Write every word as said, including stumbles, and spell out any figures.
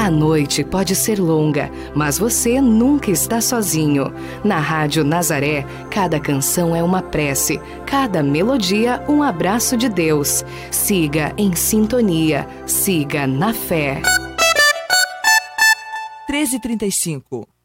A noite pode ser longa, mas você nunca está sozinho. Na Rádio Nazaré, cada canção é uma prece, cada melodia um abraço de Deus. Siga em sintonia, siga na fé. treze e trinta e cinco.